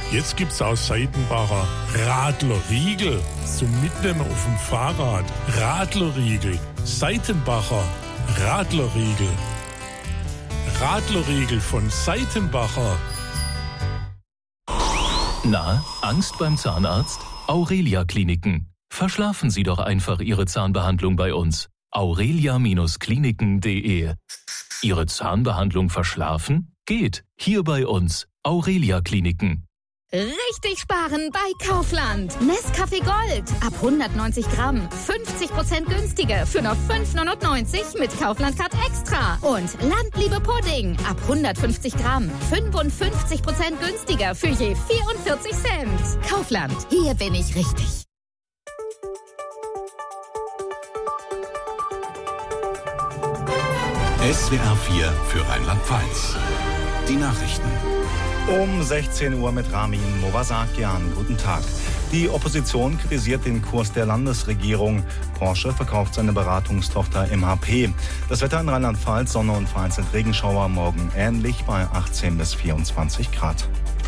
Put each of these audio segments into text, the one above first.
Jetzt gibt's aus Seitenbacher Radlerriegel zum Mitnehmen auf dem Fahrrad. Radlerriegel, Seitenbacher Radlerriegel. Radlerriegel von Seitenbacher. Na, Angst beim Zahnarzt? Aurelia Kliniken. Verschlafen Sie doch einfach Ihre Zahnbehandlung bei uns. aurelia-kliniken.de. Ihre Zahnbehandlung verschlafen? Geht. Hier bei uns. Aurelia Kliniken. Richtig sparen bei Kaufland. Nescafé Gold. Ab 190 Gramm. 50% günstiger für nur 5,99 mit Kaufland-Card Extra. Und Landliebe Pudding. Ab 150 Gramm. 55% günstiger für je 44 Cent. Kaufland. Hier bin ich richtig. SWR 4 für Rheinland-Pfalz. Die Nachrichten. Um 16 Uhr mit Ramin Movasakian. Guten Tag. Die Opposition kritisiert den Kurs der Landesregierung. Porsche verkauft seine Beratungstochter MHP. Das Wetter in Rheinland-Pfalz, Sonne und vereinzelt Regenschauer, morgen ähnlich bei 18 bis 24 Grad.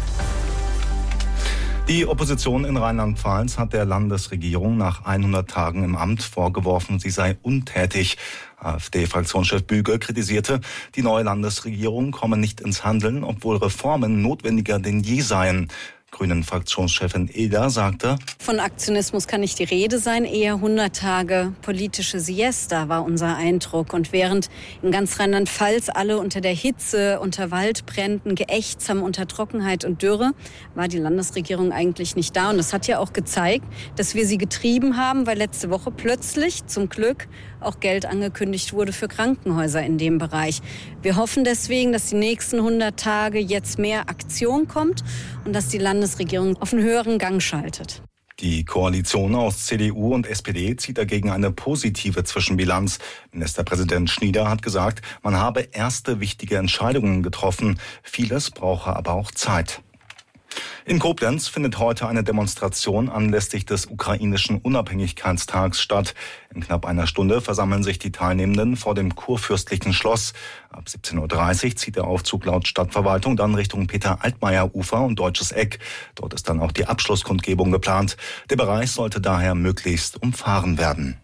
Die Opposition in Rheinland-Pfalz hat der Landesregierung nach 100 Tagen im Amt vorgeworfen, sie sei untätig. AfD-Fraktionschef Büge kritisierte, die neue Landesregierung komme nicht ins Handeln, obwohl Reformen notwendiger denn je seien. Grünen-Fraktionschefin Eder sagte: Von Aktionismus kann nicht die Rede sein, eher 100 Tage politische Siesta war unser Eindruck. Und während in ganz Rheinland-Pfalz alle unter der Hitze, unter Waldbränden geächzt haben, unter Trockenheit und Dürre, war die Landesregierung eigentlich nicht da. Und das hat ja auch gezeigt, dass wir sie getrieben haben, weil letzte Woche plötzlich, zum Glück, auch Geld angekündigt wurde für Krankenhäuser in dem Bereich. Wir hoffen deswegen, dass die nächsten 100 Tage jetzt mehr Aktion kommt und dass die Landesregierung auf einen höheren Gang schaltet. Die Koalition aus CDU und SPD zieht dagegen eine positive Zwischenbilanz. Ministerpräsident Schnieder hat gesagt, man habe erste wichtige Entscheidungen getroffen. Vieles brauche aber auch Zeit. In Koblenz findet heute eine Demonstration anlässlich des ukrainischen Unabhängigkeitstags statt. In knapp einer Stunde versammeln sich die Teilnehmenden vor dem kurfürstlichen Schloss. Ab 17.30 Uhr zieht der Aufzug laut Stadtverwaltung dann Richtung Peter-Altmaier-Ufer und Deutsches Eck. Dort ist dann auch die Abschlusskundgebung geplant. Der Bereich sollte daher möglichst umfahren werden.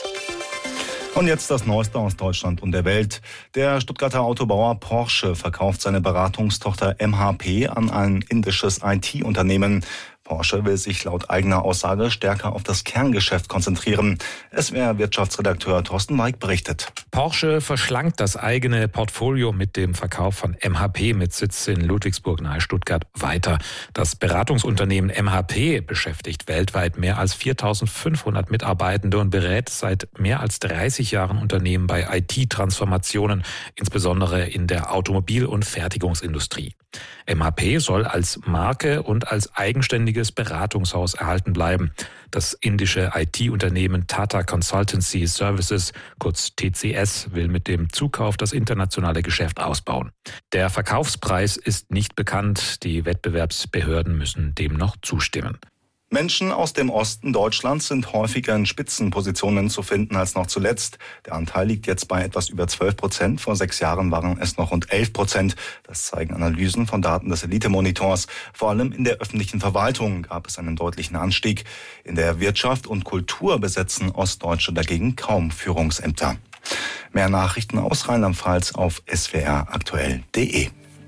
Und jetzt das Neueste aus Deutschland und der Welt. Der Stuttgarter Autobauer Porsche verkauft seine Beratungstochter MHP an ein indisches IT-Unternehmen. Porsche will sich laut eigener Aussage stärker auf das Kerngeschäft konzentrieren. SWR-Wirtschaftsredakteur Thorsten Weig berichtet. Porsche verschlankt das eigene Portfolio mit dem Verkauf von MHP mit Sitz in Ludwigsburg nahe Stuttgart weiter. Das Beratungsunternehmen MHP beschäftigt weltweit mehr als 4.500 Mitarbeitende und berät seit mehr als 30 Jahren Unternehmen bei IT-Transformationen, insbesondere in der Automobil- und Fertigungsindustrie. MHP soll als Marke und als eigenständiges Beratungshaus erhalten bleiben. Das indische IT-Unternehmen Tata Consultancy Services, kurz TCS, will mit dem Zukauf das internationale Geschäft ausbauen. Der Verkaufspreis ist nicht bekannt. Die Wettbewerbsbehörden müssen dem noch zustimmen. Menschen aus dem Osten Deutschlands sind häufiger in Spitzenpositionen zu finden als noch zuletzt. Der Anteil liegt jetzt bei etwas über 12%. Vor 6 Jahren waren es noch rund 11%. Das zeigen Analysen von Daten des Elite-Monitors. Vor allem in der öffentlichen Verwaltung gab es einen deutlichen Anstieg. In der Wirtschaft und Kultur besetzen Ostdeutsche dagegen kaum Führungsämter. Mehr Nachrichten aus Rheinland-Pfalz auf swraktuell.de.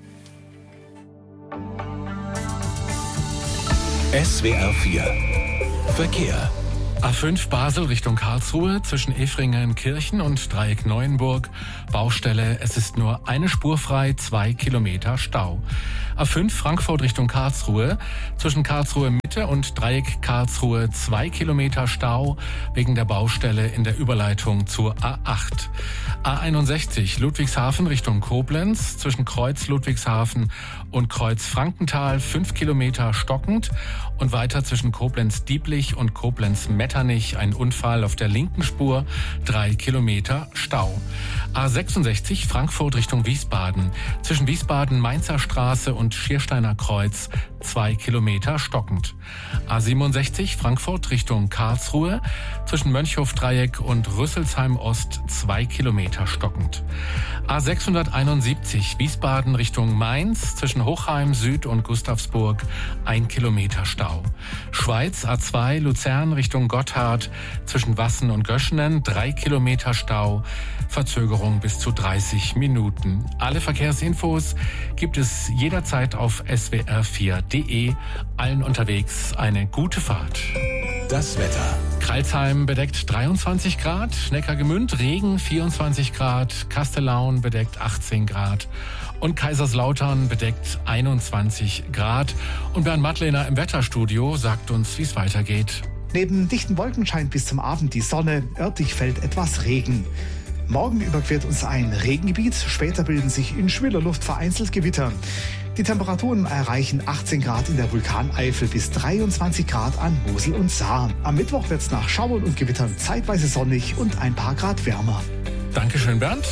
SWR 4 Verkehr. A5 Basel Richtung Karlsruhe zwischen Efringenkirchen und Dreieck Neuenburg. Baustelle, es ist nur eine Spur frei, 2 Kilometer Stau. A5 Frankfurt Richtung Karlsruhe zwischen Karlsruhe Mitte und Dreieck Karlsruhe 2 Kilometer Stau wegen der Baustelle in der Überleitung zur A8. A61 Ludwigshafen Richtung Koblenz zwischen Kreuz Ludwigshafen und Kreuz Frankenthal 5 Kilometer stockend und weiter zwischen Koblenz-Dieblich und Koblenz-Metternich ein Unfall auf der linken Spur, 3 Kilometer Stau. A66 Frankfurt Richtung Wiesbaden zwischen Wiesbaden-Mainzer Straße und Schiersteiner Kreuz 2 Kilometer stockend. A67 Frankfurt Richtung Karlsruhe zwischen Mönchhof-Dreieck und Rüsselsheim-Ost 2 Kilometer stockend. A671 Wiesbaden Richtung Mainz zwischen Hochheim Süd und Gustavsburg 1 Kilometer Stau. Schweiz A2 Luzern Richtung Gotthard zwischen Wassen und Göschenen 3 Kilometer Stau. Verzögerung bis zu 30 Minuten. Alle Verkehrsinfos gibt es jederzeit auf swr4.de. Allen unterwegs eine gute Fahrt. Das Wetter. Crailsheim bedeckt 23 Grad, Neckargemünd Regen 24 Grad, Kastellaun bedeckt 18 Grad und Kaiserslautern bedeckt 21 Grad. Und Bernd Madlener im Wetterstudio sagt uns, wie es weitergeht. Neben dichten Wolken scheint bis zum Abend die Sonne, örtlich fällt etwas Regen. Morgen überquert uns ein Regengebiet, später bilden sich in schwüler Luft vereinzelt Gewitter. Die Temperaturen erreichen 18 Grad in der Vulkaneifel bis 23 Grad an Mosel und Saar. Am Mittwoch wird es nach Schauern und Gewittern zeitweise sonnig und ein paar Grad wärmer. Dankeschön, Bernd.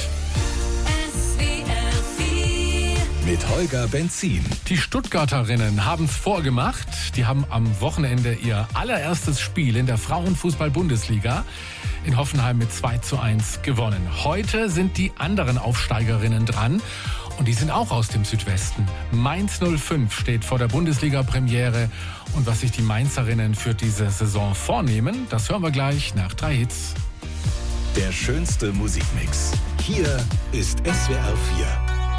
Mit Holger Benzin. Die Stuttgarterinnen haben es vorgemacht. Die haben am Wochenende ihr allererstes Spiel in der Frauenfußball-Bundesliga in Hoffenheim mit 2:1 gewonnen. Heute sind die anderen Aufsteigerinnen dran. Und die sind auch aus dem Südwesten. Mainz 05 steht vor der Bundesliga-Premiere. Und was sich die Mainzerinnen für diese Saison vornehmen, das hören wir gleich nach 3 Hits. Der schönste Musikmix. Hier ist SWR 4.